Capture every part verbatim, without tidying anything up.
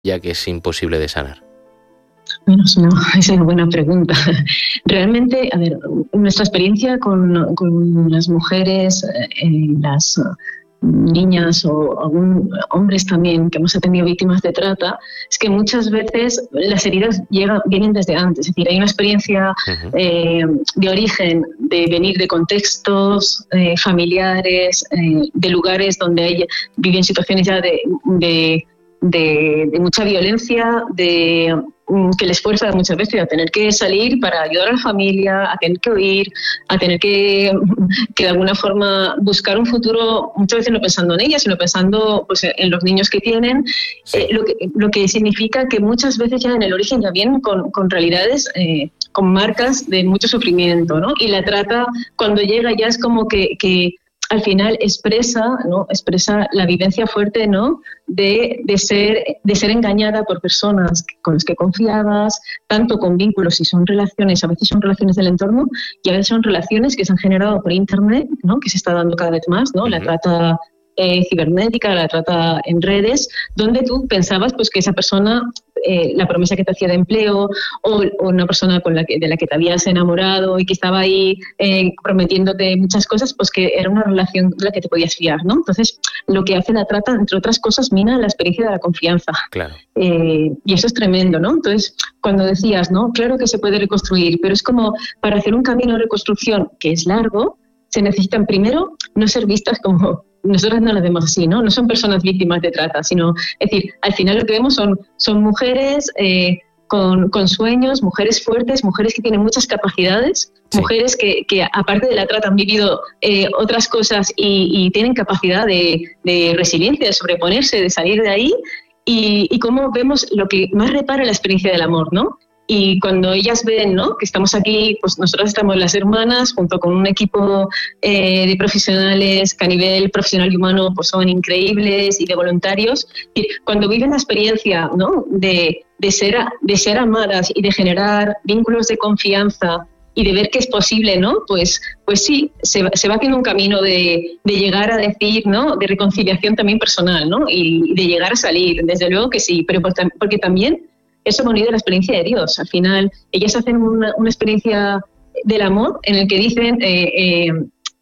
ya que es imposible de sanar? Bueno, es una, es una buena pregunta. Realmente, a ver, nuestra experiencia con, con las mujeres, eh, las niñas o algún hombres también que hemos atendido víctimas de trata, es que muchas veces las heridas llegan, vienen desde antes. Es decir, hay una experiencia uh-huh. eh, de origen, de venir de contextos eh, familiares, eh, de lugares donde hay, viven situaciones ya de, de, de, de mucha violencia, de que les fuerza muchas veces a tener que salir para ayudar a la familia, a tener que huir, a tener que, que de alguna forma buscar un futuro, muchas veces no pensando en ellas, sino pensando pues, en los niños que tienen, sí. eh, lo, que, lo que significa que muchas veces ya en el origen ya vienen con, con realidades, eh, con marcas de mucho sufrimiento, ¿no? Y la trata cuando llega ya es como que, que al final expresa, ¿no? expresa la vivencia fuerte, ¿no? de, de, ser, de ser engañada por personas con las que confiabas, tanto con vínculos, si son relaciones, a veces son relaciones del entorno, y a veces son relaciones que se han generado por Internet, ¿no? que se está dando cada vez más, ¿no? Uh-huh. La trata eh, cibernética, la trata en redes, donde tú pensabas pues, que esa persona, eh, la promesa que te hacía de empleo, o, o una persona con la que, de la que te habías enamorado y que estaba ahí eh, prometiéndote muchas cosas, pues que era una relación de la que te podías fiar, ¿no? Entonces, lo que hace la trata, entre otras cosas, mina la experiencia de la confianza. Claro. Eh, y eso es tremendo, ¿no? Entonces, cuando decías, ¿no? Claro que se puede reconstruir, pero es como para hacer un camino de reconstrucción que es largo, se necesitan primero no ser vistas como... Nosotros no las vemos así, ¿no? No son personas víctimas de trata, sino, es decir, al final lo que vemos son, son mujeres eh, con, con sueños, mujeres fuertes, mujeres que tienen muchas capacidades, sí. mujeres que, que aparte de la trata han vivido eh, otras cosas y, y tienen capacidad de, de resiliencia, de sobreponerse, de salir de ahí, y, y cómo vemos lo que más repara la experiencia del amor, ¿no? Y cuando ellas ven, ¿no? que estamos aquí, pues nosotras estamos las hermanas, junto con un equipo eh, de profesionales que a nivel profesional y humano pues son increíbles y de voluntarios, y cuando viven la experiencia, ¿no? de, de, ser, de ser amadas y de generar vínculos de confianza y de ver que es posible, ¿no? Pues, pues sí, se, se va haciendo un camino de, de llegar a decir, ¿no? De reconciliación también personal, ¿no? Y de llegar a salir, desde luego que sí, pero por, porque también eso va unido a la experiencia de Dios. Al final, ellas hacen una, una experiencia del amor en el que dicen, eh, eh,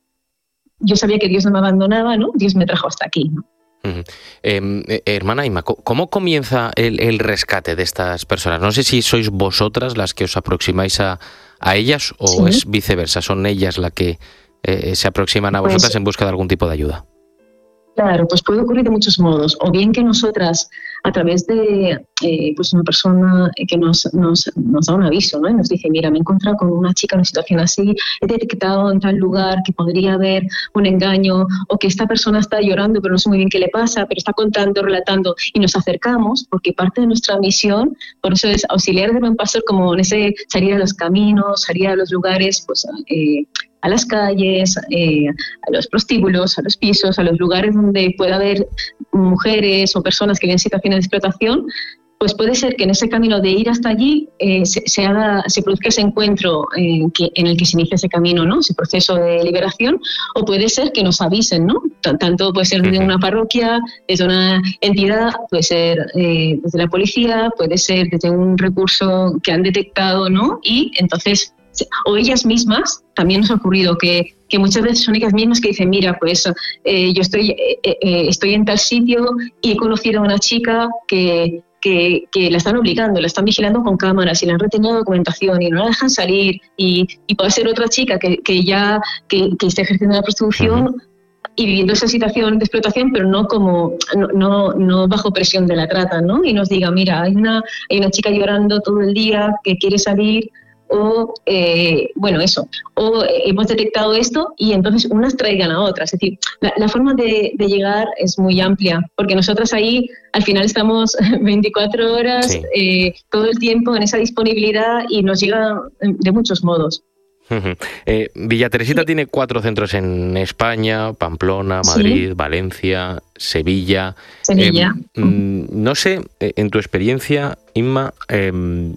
yo sabía que Dios no me abandonaba, ¿no? Dios me trajo hasta aquí, ¿no? Uh-huh. Eh, eh, hermana Inma, ¿cómo comienza el, el rescate de estas personas? No sé si sois vosotras las que os aproximáis a, a ellas o sí. es viceversa, son ellas las que eh, se aproximan a vosotras pues, en busca de algún tipo de ayuda. Claro, pues puede ocurrir de muchos modos, o bien que nosotras, a través de eh, pues una persona que nos, nos, nos da un aviso, ¿no? Y nos dice, mira, me he encontrado con una chica en una situación así, he detectado en tal lugar que podría haber un engaño, o que esta persona está llorando pero no sé muy bien qué le pasa, pero está contando, relatando, y nos acercamos, porque parte de nuestra misión, por eso es auxiliar de buen pastor, como en ese salir a los caminos, salir a los lugares, pues eh, a las calles, eh, a los prostíbulos, a los pisos, a los lugares donde pueda haber mujeres o personas que viven en situaciones de explotación, pues puede ser que en ese camino de ir hasta allí eh, se, se, haga, se produzca ese encuentro eh, que, en el que se inicia ese camino, ¿no? Ese proceso de liberación, o puede ser que nos avisen, ¿no? Tanto puede ser desde una parroquia, desde una entidad, puede ser eh, desde la policía, puede ser desde un recurso que han detectado, ¿no? Y entonces, o ellas mismas, también nos ha ocurrido que, que muchas veces son ellas mismas que dicen, mira, pues eh, yo estoy, eh, eh, estoy en tal sitio y he conocido a una chica que... Que, que la están obligando, la están vigilando con cámaras y le han retenido documentación y no la dejan salir, y, y puede ser otra chica que, que ya que, que esté ejerciendo la prostitución uh-huh. y viviendo esa situación de explotación, pero no como no, no, no bajo presión de la trata, ¿no? Y nos diga, mira, hay una, hay una chica llorando todo el día que quiere salir, o, eh, bueno, eso, o eh, hemos detectado esto y entonces unas traigan a otras. Es decir, la, la forma de, de llegar es muy amplia, porque nosotras ahí al final estamos veinticuatro horas, sí. eh, todo el tiempo en esa disponibilidad y nos llega de muchos modos. Uh-huh. Eh, Villa Teresita sí. tiene cuatro centros en España: Pamplona, Madrid, sí. Valencia, Sevilla. Sevilla. Eh, mm, no sé, en tu experiencia, Inma, eh,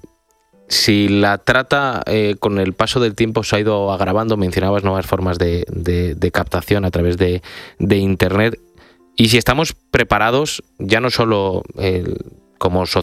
si la trata eh, con el paso del tiempo se ha ido agravando. Mencionabas nuevas formas de, de, de captación a través de, de Internet, y si estamos preparados, ya no solo el como